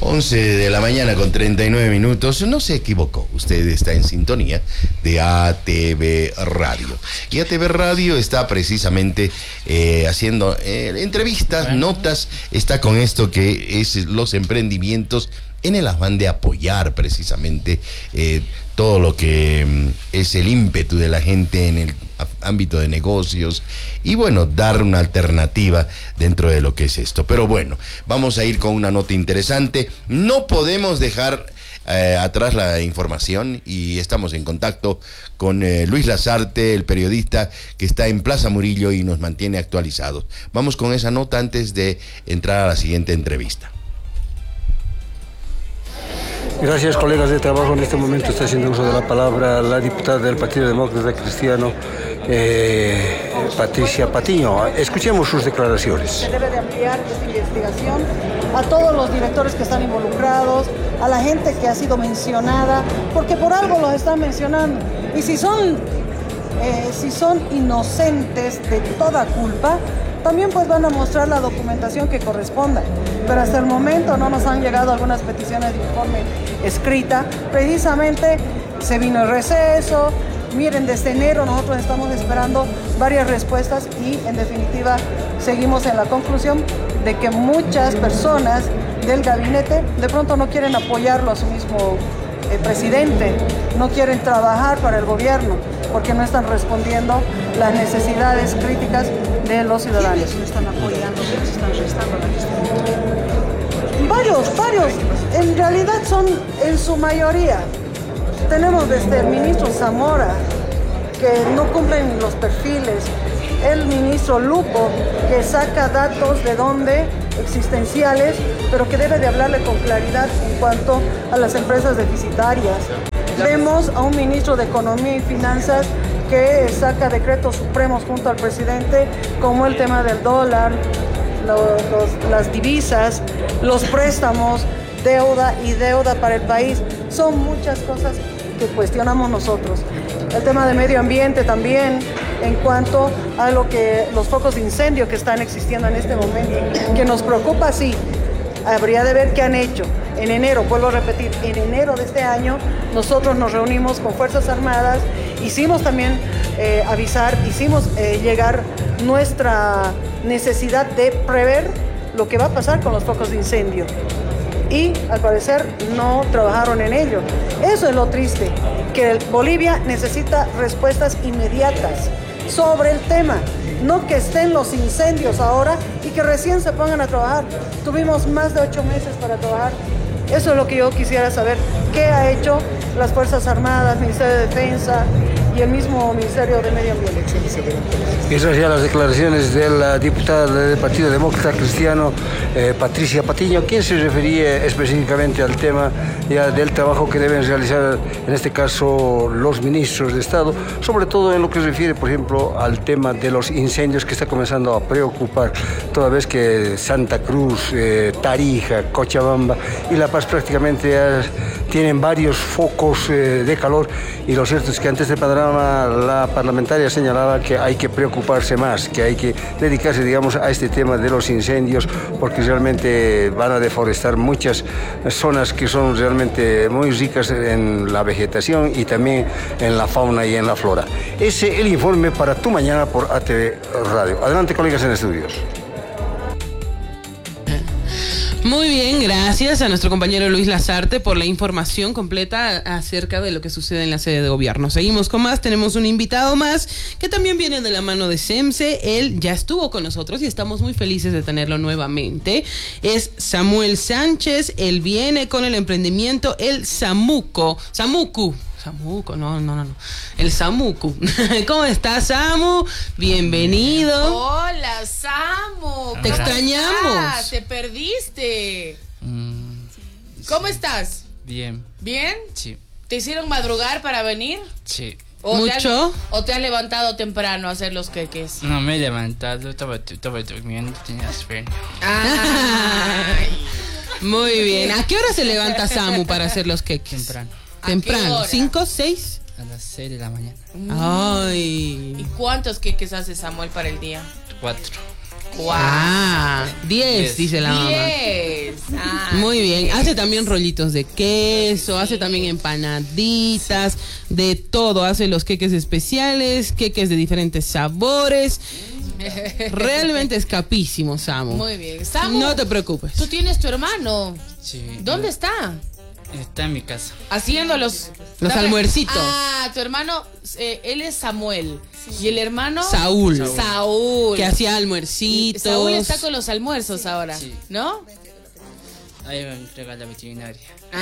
11 de la mañana con 39 minutos. No se equivocó, usted está en sintonía de ATV Radio. Y ATV Radio está precisamente haciendo entrevistas, notas, está con esto que es los emprendimientos en el afán de apoyar precisamente todo lo que es el ímpetu de la gente en el ámbito de negocios y bueno, dar una alternativa dentro de lo que es esto. Pero bueno, vamos a ir con una nota interesante. No podemos dejar atrás la información y estamos en contacto con Luis Lasarte, el periodista que está en Plaza Murillo y nos mantiene actualizados. Vamos con esa nota antes de entrar a la siguiente entrevista. Gracias, colegas de trabajo. En este momento está haciendo uso de la palabra la diputada del Partido Demócrata Cristiano, Patricia Patiño. Escuchemos sus declaraciones. Se debe de ampliar esta investigación a todos los directores que están involucrados, a la gente que ha sido mencionada, porque por algo los están mencionando. Y si son inocentes de toda culpa, también pues van a mostrar la documentación que corresponda. Pero hasta el momento no nos han llegado algunas peticiones de informe escrita. Precisamente se vino el receso. Miren, desde enero nosotros estamos esperando varias respuestas y en definitiva seguimos en la conclusión de que muchas personas del gabinete de pronto no quieren apoyarlo a su mismo presidente, no quieren trabajar para el gobierno porque no están respondiendo las necesidades críticas de los ciudadanos. ¿Quiénes no están apoyando, quiénes están restando la gestión? Varios, en realidad son en su mayoría. Tenemos desde el ministro Zamora, que no cumplen los perfiles, el ministro Lupo, que saca datos de dónde, existenciales, pero que debe de hablarle con claridad en cuanto a las empresas deficitarias. Vemos a un ministro de Economía y Finanzas que saca decretos supremos junto al presidente, como el tema del dólar, las divisas, los préstamos, deuda para el país. Son muchas cosas que cuestionamos nosotros. El tema de medio ambiente también, en cuanto a los focos de incendio que están existiendo en este momento, que nos preocupa, sí. Habría de ver qué han hecho. En enero, vuelvo a repetir, en enero de este año, nosotros nos reunimos con Fuerzas Armadas, hicimos también hicimos llegar nuestra necesidad de prever lo que va a pasar con los focos de incendio. Y al parecer no trabajaron en ello. Eso es lo triste, que Bolivia necesita respuestas inmediatas sobre el tema. No que estén los incendios ahora y que recién se pongan a trabajar. Tuvimos más de 8 meses para trabajar. Eso es lo que yo quisiera saber. ¿Qué ha hecho las Fuerzas Armadas, Ministerio de Defensa y el mismo Ministerio de Medio Ambiente? Esas ya las declaraciones de la diputada del Partido Demócrata Cristiano, Patricia Patiño, quien se refería específicamente al tema ya del trabajo que deben realizar, en este caso, los ministros de Estado, sobre todo en lo que se refiere, por ejemplo, al tema de los incendios que está comenzando a preocupar, toda vez que Santa Cruz, Tarija, Cochabamba y La Paz prácticamente ya tienen varios focos de calor, y lo cierto es que antes del panorama la parlamentaria señalaba que hay que preocuparse más, que hay que dedicarse, digamos, a este tema de los incendios, porque realmente van a deforestar muchas zonas que son realmente muy ricas en la vegetación y también en la fauna y en la flora. Ese es el informe para Tu Mañana por ATV Radio. Adelante, colegas en estudios. Muy bien, gracias a nuestro compañero Luis Lasarte por la información completa acerca de lo que sucede en la sede de gobierno. Seguimos con más, tenemos un invitado más que también viene de la mano de SEMSE. Él ya estuvo con nosotros y estamos muy felices de tenerlo nuevamente. Es Samuel Sánchez, él viene con el emprendimiento El Samuco. Samucu, no. El Samucu. ¿Cómo estás, Samu? Bienvenido. Hola, Samu. Te extrañamos. Te perdiste. ¿Cómo estás? Bien. ¿Bien? Sí. ¿Te hicieron madrugar para venir? Sí. ¿Mucho? ¿O te has levantado temprano a hacer los queques? No me he levantado, estaba durmiendo, tenía sueño. Ay. Muy bien. ¿A qué hora se levanta Samu para hacer los queques? Temprano, 5, 6. A las 6 de la mañana. Ay. ¿Y cuántos queques hace Samuel para el día? 4. 4. 10, dice la mamá. 10. Muy bien, hace también rollitos de queso, hace también empanaditas, de todo, hace los queques especiales, queques de diferentes sabores. Realmente es capísimo, Samu. Muy bien. Samu, no te preocupes. Tú tienes tu hermano. Sí. ¿Dónde está? Está en mi casa. Haciendo los almuercitos. Ah, tu hermano, él es Samuel. Y el hermano Saúl. Saúl. Que hacía almuercitos. Saúl está con los almuerzos ahora, Sí. ¿no? Ahí me entrega la veterinaria.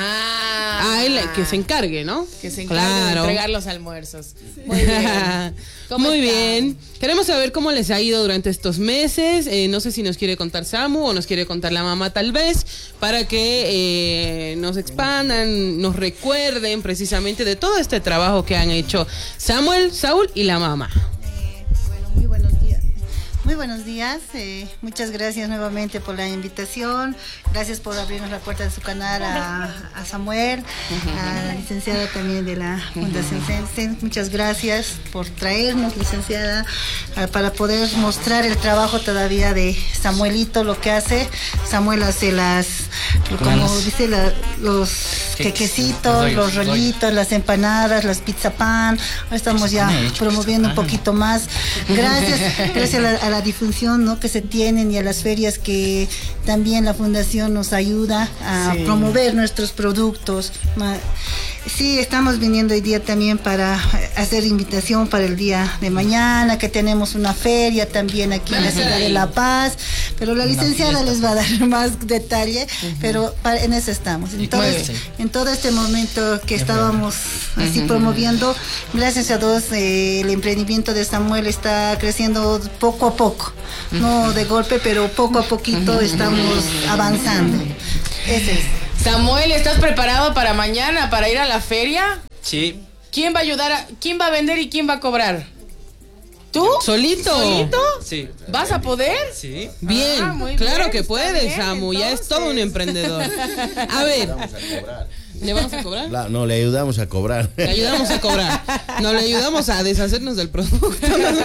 Él que se encargue, ¿no? Que se encargue de entregar los almuerzos. Muy bien. Muy bien. Queremos saber cómo les ha ido durante estos meses. No sé si nos quiere contar Samu o nos quiere contar la mamá tal vez, para que nos expandan, nos recuerden precisamente de todo este trabajo que han hecho Samuel, Saúl y la mamá. Bueno, muy buenos días. Muy buenos días. Muchas gracias nuevamente por la invitación. Gracias por abrirnos la puerta de su canal a Samuel, a la licenciada también de la Fundación SEMSE. Muchas gracias por traernos, licenciada, para poder mostrar el trabajo todavía de Samuelito, lo que hace. Samuel hace como dice, los quequecitos, los rollitos, las empanadas, las pizza pan. Ahora estamos ya promoviendo un poquito más. Gracias a la difusión, ¿no?, que se tienen, y a las ferias que también la Fundación nos ayuda a promover nuestros productos. Sí, estamos viniendo hoy día también para hacer invitación para el día de mañana, que tenemos una feria también aquí en la ciudad de La Paz, pero la licenciada les va a dar más detalle, pero en eso estamos. Entonces, en todo este momento que estábamos así promoviendo, gracias a Dios, el emprendimiento de Samuel está creciendo poco a poco, no de golpe, pero poco a poquito estamos avanzando. Ese es. Samuel, ¿estás preparado para mañana, para ir a la feria? Sí. ¿Quién va a ayudar? ¿Quién va a vender y quién va a cobrar? ¿Tú? ¿Solito? Sí. ¿Vas a poder? Sí. Bien, muy claro bien, que está puedes, bien, Samu, ya es todo un emprendedor. A ver, ¿le vamos a cobrar? No, le ayudamos a cobrar. Le ayudamos a cobrar. No, le ayudamos a deshacernos del producto.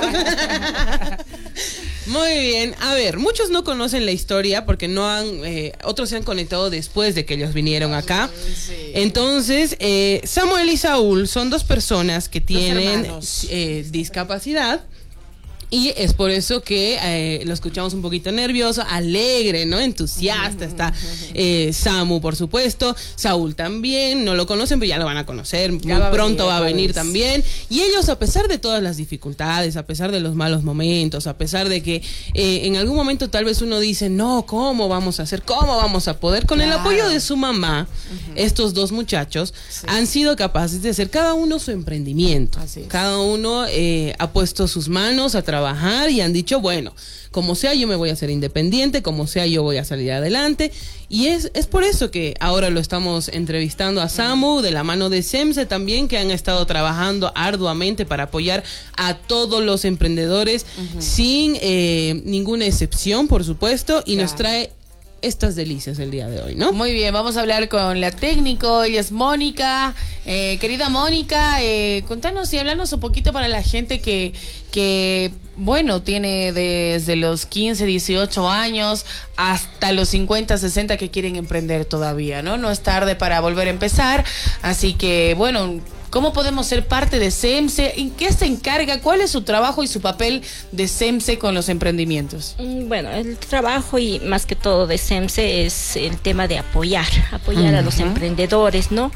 Muy bien. A ver, muchos no conocen la historia porque no han... otros se han conectado después de que ellos vinieron acá. Entonces, Samuel y Saúl son dos personas que tienen discapacidad. Y es por eso que lo escuchamos un poquito nervioso, alegre, ¿no? Entusiasta. Está Samu, por supuesto. Saúl también. No lo conocen, pero ya lo van a conocer. Muy pronto va a venir también. Y ellos, a pesar de todas las dificultades, a pesar de los malos momentos, a pesar de que en algún momento tal vez uno dice, no, ¿cómo vamos a hacer? ¿Cómo vamos a poder? Con el apoyo de su mamá, estos dos muchachos han sido capaces de hacer cada uno su emprendimiento. Cada uno ha puesto sus manos a trabajar y han dicho, bueno, como sea yo me voy a hacer independiente, como sea yo voy a salir adelante, y es por eso que ahora lo estamos entrevistando a Samu, de la mano de SEMSE también, que han estado trabajando arduamente para apoyar a todos los emprendedores sin ninguna excepción, por supuesto, y nos trae estas delicias el día de hoy, ¿no? Muy bien, vamos a hablar con la técnico, ella es Mónica. Querida Mónica, contanos y hablarnos un poquito para la gente que bueno, tiene desde los 15, 18 años hasta los 50, 60 que quieren emprender todavía, ¿no? No es tarde para volver a empezar, así que, bueno, ¿cómo podemos ser parte de SEMSE? ¿En qué se encarga? ¿Cuál es su trabajo y su papel de SEMSE con los emprendimientos? Bueno, el trabajo y más que todo de SEMSE es el tema de apoyar a los emprendedores, ¿no?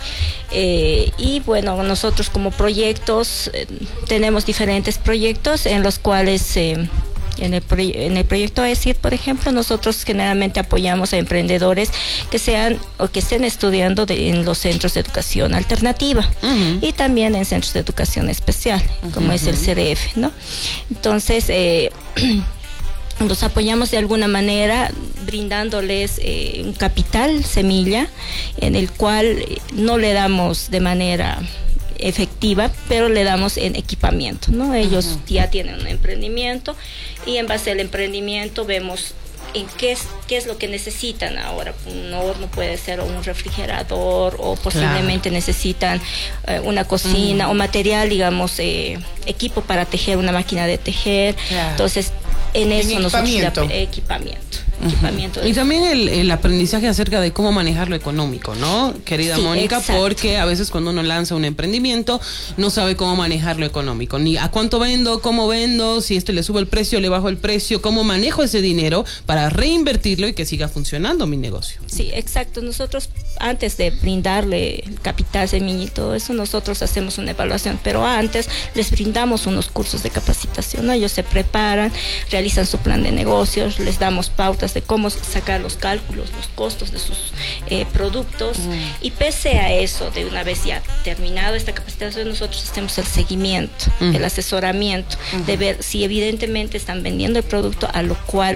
Y bueno, nosotros como proyectos tenemos diferentes proyectos en los cuales en el proyecto ESID, por ejemplo, nosotros generalmente apoyamos a emprendedores que sean o que estén estudiando en los centros de educación alternativa y también en centros de educación especial, como es el CDF, ¿no? Entonces, los apoyamos de alguna manera brindándoles un capital semilla en el cual no le damos de manera efectiva, pero le damos en equipamiento, ¿no? Ellos ya tienen un emprendimiento y en base al emprendimiento vemos en qué es lo que necesitan ahora. Un horno puede ser, o un refrigerador, o posiblemente necesitan una cocina o material, digamos, equipo para tejer, una máquina de tejer. Entonces En eso nosotros equipamiento. Equipamiento. Y también el aprendizaje acerca de cómo manejar lo económico, ¿no, querida Sí, Mónica? exacto. Porque a veces cuando uno lanza un emprendimiento no sabe cómo manejar lo económico, ni a cuánto vendo, cómo vendo, si le subo el precio, le bajo el precio, cómo manejo ese dinero para reinvertirlo y que siga funcionando mi negocio. Sí, exacto. Nosotros, antes de brindarle capital, semilla y todo eso, nosotros hacemos una evaluación, pero antes les brindamos unos cursos de capacitación, ¿no? Ellos se preparan, realizan su plan de negocios, les damos pautas de cómo sacar los cálculos, los costos de sus productos, y pese a eso, de una vez ya terminado esta capacitación, nosotros hacemos el seguimiento, el asesoramiento, de ver si evidentemente están vendiendo el producto a lo cual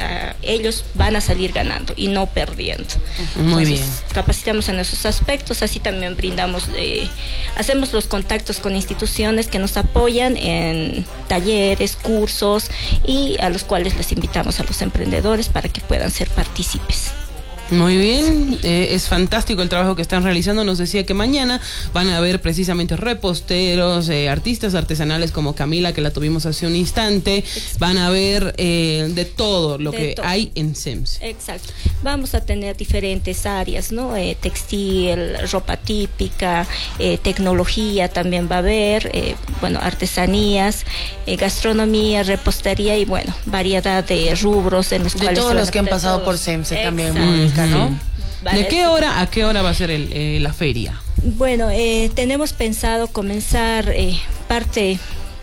ellos van a salir ganando y no perdiendo. Muy bien. Capacitamos en esos aspectos, así también brindamos, hacemos los contactos con instituciones que nos apoyan en talleres, cursos, y a los cuales les invitamos a los emprendedores para que puedan ser partícipes. Muy bien, es fantástico el trabajo que están realizando. Nos decía que mañana van a haber precisamente reposteros, artistas artesanales como Camila, que la tuvimos hace un instante. Van a ver de todo lo que hay en SEMSE. Exacto. Vamos a tener diferentes áreas, ¿no? Textil, ropa típica, tecnología también va a haber, artesanías, gastronomía, repostería y variedad de rubros en los cuales... De todos los que han pasado por SEMSE también, Mónica, ¿no? ¿De qué hora a qué hora va a ser la feria? Bueno, tenemos pensado comenzar parte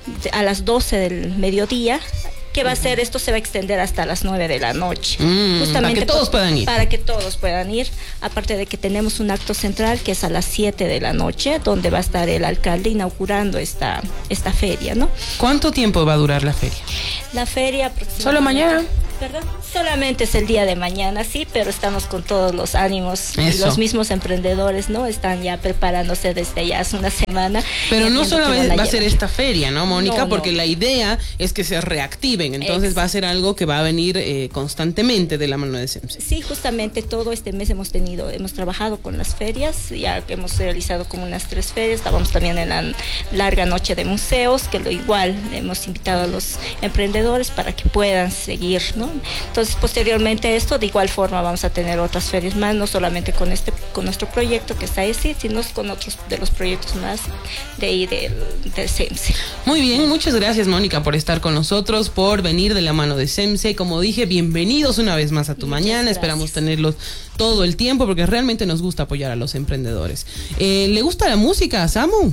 a las 12 del mediodía. ¿Qué va a ser? Esto se va a extender hasta las 9 de la noche. Para que todos puedan ir. Para que todos puedan ir. Aparte de que tenemos un acto central que es a las 7 de la noche, donde va a estar el alcalde inaugurando esta feria, ¿no? ¿Cuánto tiempo va a durar la feria? La feria aproximadamente... ¿Solo mañana? ¿Perdón? Solamente es el día de mañana, sí, pero estamos con todos los ánimos. Y los mismos emprendedores, ¿no? Están ya preparándose desde ya hace una semana. Pero no solamente va a ser esta feria, ¿no, Mónica? No, porque la idea es que se reactiven. Entonces va a ser algo que va a venir constantemente de la mano de SEMSE. Sí, justamente todo este mes hemos trabajado con las ferias, ya que hemos realizado como unas 3 ferias. Estábamos también en la larga noche de museos, que lo igual hemos invitado a los emprendedores para que puedan seguir, ¿no? Entonces, posteriormente a esto, de igual forma vamos a tener otras ferias más, no solamente con nuestro proyecto que está ahí, sino con otros de los proyectos más de ahí del SEMSE. Muy bien, muchas gracias, Mónica, por estar con nosotros, por venir de la mano de SEMSE. Como dije, bienvenidos una vez más a Tu Mañana. Esperamos tenerlos todo el tiempo porque realmente nos gusta apoyar a los emprendedores. ¿Le gusta la música a Samu?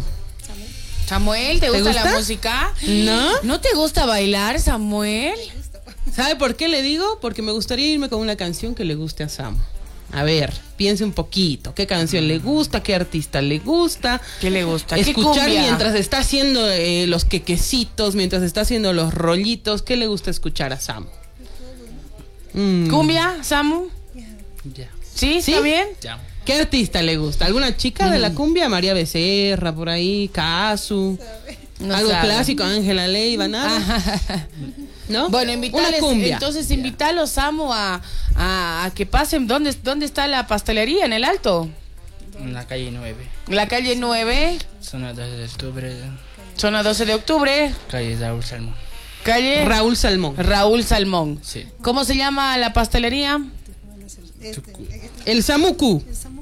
Samuel, ¿te gusta la música? ¿No? ¿No te gusta bailar, Samuel? ¿Sabe por qué le digo? Porque me gustaría irme con una canción que le guste a Samu. A ver, piense un poquito. ¿Qué canción le gusta? ¿Qué artista le gusta? ¿Qué le gusta? Escuchar ¿Qué mientras está haciendo los quequecitos, mientras está haciendo los rollitos. ¿Qué le gusta escuchar a Samu? ¿Cumbia, Samu? Ya. ¿Sí? ¿Está bien? Ya. ¿Qué artista le gusta? ¿Alguna chica de la cumbia? María Becerra, por ahí, Casu. No algo sabe. clásico, Ángela Leiva, nada. ¿No? Bueno, Una cumbia. Entonces invítalo, Samu, a que pasen. ¿Dónde está la pastelería? ¿En el Alto? En la calle 9. La calle 9, Zona 12 de octubre. zona 12 de octubre, Calle Raúl Salmón. calle Raúl Salmón. Raúl Salmón. Sí. ¿Cómo se llama la pastelería? El Samuku.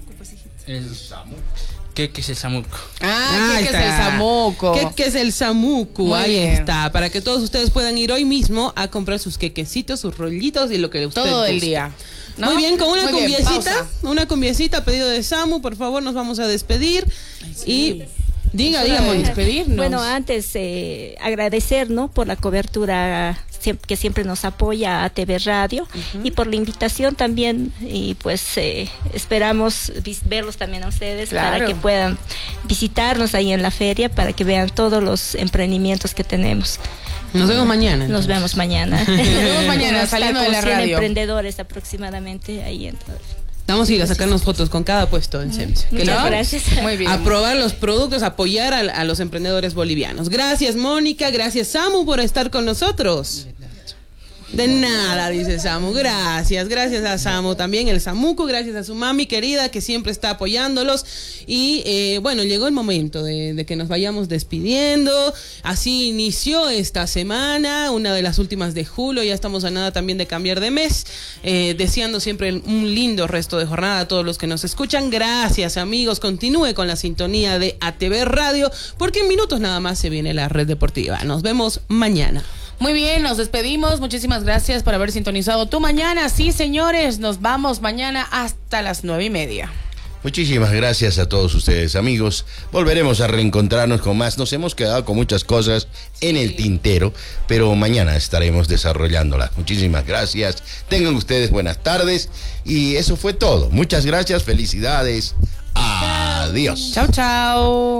¿Qué es el samuco? ¿Qué es está. el Samuco? ¿Qué es el Samuku? Muy Ahí bien. está. Para que todos ustedes puedan ir hoy mismo a comprar sus quequecitos, sus rollitos y lo que ustedes Todo el guste. día. ¿no? Muy bien, con una Muy bien, cumbiecita, pausa. una cumbiecita a pedido de Samu, por favor, nos vamos a despedir. Y diga, Es hora de Mónica. despedirnos. Bueno, antes agradecer, ¿no? Por la cobertura que siempre nos apoya a TV Radio y por la invitación también, y pues esperamos verlos también a ustedes Claro. para que puedan visitarnos ahí en la feria, para que vean todos los emprendimientos que tenemos. Nos vemos mañana. Nos vemos mañana. Nos vemos mañana Hasta saliendo de con la 100 radio. emprendedores aproximadamente ahí en Vamos a ir a sacarnos fotos con cada puesto en SEMSE. ¿Qué Muchas tal? gracias. Muy bien. A probar los productos, apoyar a los emprendedores bolivianos. Gracias, Mónica. Gracias, Samu, por estar con nosotros. De nada, dice Samu. Gracias a Samu también, el Samuco, gracias a su mami querida que siempre está apoyándolos. Y bueno, llegó el momento de que nos vayamos despidiendo. Así inició esta semana, una de las últimas de julio. Ya estamos a nada también de cambiar de mes. Deseando siempre un lindo resto de jornada a todos los que nos escuchan. Gracias, amigos. Continúe con la sintonía de ATV Radio, porque en minutos nada más se viene la red deportiva. Nos vemos mañana. Muy bien, nos despedimos. Muchísimas gracias por haber sintonizado tu mañana. Sí, señores, nos vamos mañana hasta las 9:30. Muchísimas gracias a todos ustedes, amigos. Volveremos a reencontrarnos con más. Nos hemos quedado con muchas cosas en el tintero, pero mañana estaremos desarrollándolas. Muchísimas gracias. Tengan ustedes buenas tardes. Y eso fue todo. Muchas gracias. Felicidades. Adiós. Chao, chao.